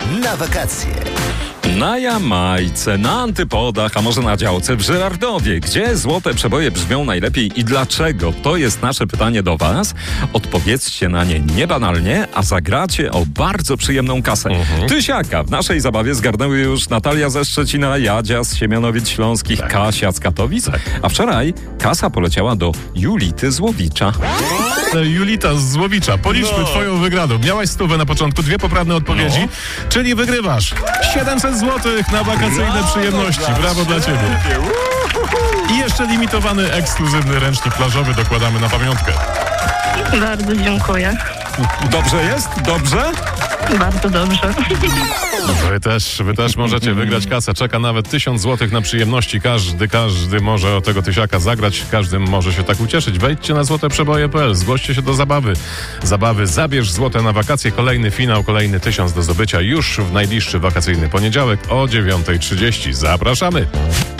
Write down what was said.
na wakacje. Na Jamajce, na Antypodach, a może na działce w Żyrardowie. Gdzie złote przeboje brzmią najlepiej i dlaczego? To jest nasze pytanie do Was. Odpowiedzcie na nie niebanalnie, a zagracie o bardzo przyjemną kasę. Tysiaka w naszej zabawie zgarnęły już Natalia ze Szczecina, Jadzia z Siemianowic Śląskich, Kasia z Katowic, a wczoraj kasa poleciała do Julity z Łowicza. Julita z Złowicza, policzmy twoją wygraną. Miałaś 100 na początku, 2 poprawne odpowiedzi, czyli wygrywasz 700 zł na wakacyjne przyjemności. Brawo dla ciebie. I jeszcze limitowany, ekskluzywny ręcznik plażowy dokładamy na pamiątkę. Bardzo dziękuję. Dobrze jest? Dobrze? Bardzo dobrze. Wy też możecie wygrać kasę. Czeka nawet 1000 zł na przyjemności. Każdy może o tego tysiaka zagrać. Każdym może się tak ucieszyć. Wejdźcie na złoteprzeboje.pl. Zgłoście się do zabawy. Zabierz złote na wakacje. Kolejny finał, kolejny 1000 do zdobycia już w najbliższy wakacyjny poniedziałek o 9:30. Zapraszamy.